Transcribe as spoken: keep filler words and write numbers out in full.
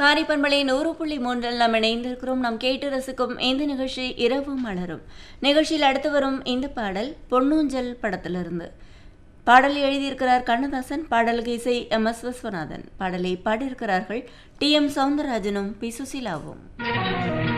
காரிப்பண்பலை நூறு புள்ளி மூன்றில் நாம் இணைந்திருக்கிறோம். நாம் கேட்டு ரசிக்கும் இந்த நிகழ்ச்சி இரவும் மலரும். நிகழ்ச்சியில் அடுத்து வரும் இந்த பாடல் பொன்னூஞ்சல் படத்திலிருந்து. பாடலை எழுதியிருக்கிறார் கண்ணதாசன். பாடலுக்கு இசை எம் எஸ் விஸ்வநாதன். பாடலை பாடியிருக்கிறார்கள் டி எம் சவுந்தரராஜனும் பி சுசீலாவும்.